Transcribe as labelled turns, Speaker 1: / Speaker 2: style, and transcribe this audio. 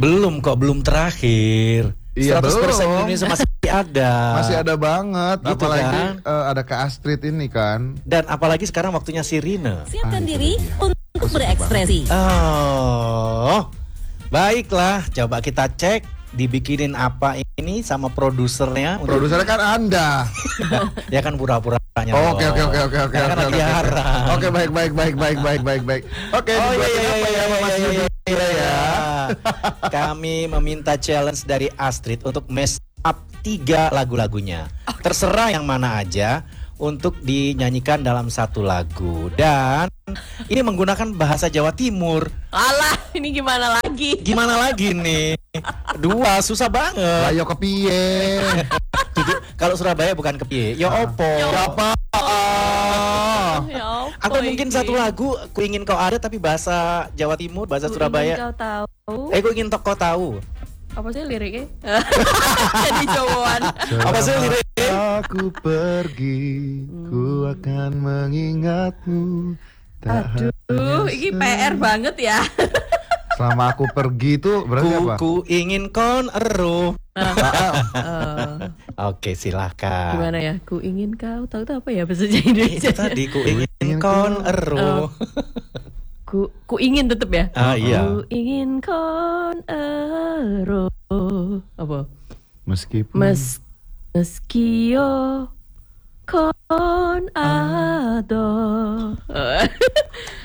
Speaker 1: Belum kok, belum terakhir.
Speaker 2: Iya,
Speaker 1: 100%
Speaker 2: belum.
Speaker 1: Indonesia masih ada.
Speaker 2: Masih ada banget,
Speaker 1: Gitu
Speaker 2: apalagi
Speaker 1: kan?
Speaker 2: ada Kak Astrid ini kan.
Speaker 1: Dan apalagi sekarang waktunya Sirine.
Speaker 3: Siapkan
Speaker 2: itu
Speaker 3: diri
Speaker 2: dia.
Speaker 3: untuk berekspresi.
Speaker 1: Oh, baiklah. Coba kita cek dibikinin apa ini sama produsernya.
Speaker 2: Produsernya kan Anda.
Speaker 1: Ya kan pura-puranya.
Speaker 2: Oke.
Speaker 1: Kan lagi harap.
Speaker 2: Oke, baik. Oke,
Speaker 1: Oh
Speaker 2: dibuatin
Speaker 1: iya,
Speaker 2: apa ya sama Mas Yudi ya?
Speaker 1: Kami meminta challenge dari Astrid untuk mash up 3 lagu-lagunya. Terserah yang mana aja untuk dinyanyikan dalam satu lagu. Dan ini menggunakan bahasa Jawa Timur.
Speaker 3: Alah, ini gimana lagi?
Speaker 1: Gimana lagi nih? 2 susah banget.
Speaker 2: Ayo kepiye?
Speaker 1: Kalau Surabaya bukan kepiye. Ya opo.
Speaker 3: Ya
Speaker 2: Apa?
Speaker 3: Ya apa
Speaker 1: Atau mungkin
Speaker 3: ini?
Speaker 1: satu lagu Ku Ingin Kau Ada tapi bahasa Jawa Timur, bahasa
Speaker 3: Ku
Speaker 1: Surabaya.
Speaker 3: ingin kau tahu.
Speaker 1: Ku ingin kau tahu.
Speaker 3: Apa sih liriknya? Jadi Jawaan.
Speaker 1: Apa sih lirik?
Speaker 2: Aku pergi, ku akan mengingatmu. Tak
Speaker 3: Aduh,
Speaker 2: hanya
Speaker 3: ini PR banget ya.
Speaker 2: Selama aku pergi itu berarti apa?
Speaker 1: Ku ingin kon ero.
Speaker 3: Eh,
Speaker 1: Oke, silahkan.
Speaker 3: gimana ya? Ku ingin kau tahu itu apa ya bahasa Indonesia?
Speaker 1: Itu tadi ku ingin kon ero.
Speaker 3: Ku ingin tetep ya.
Speaker 1: Iya.
Speaker 3: Ku ingin kon ero. Apa?
Speaker 2: Meskipun
Speaker 3: Meski yo kon ado.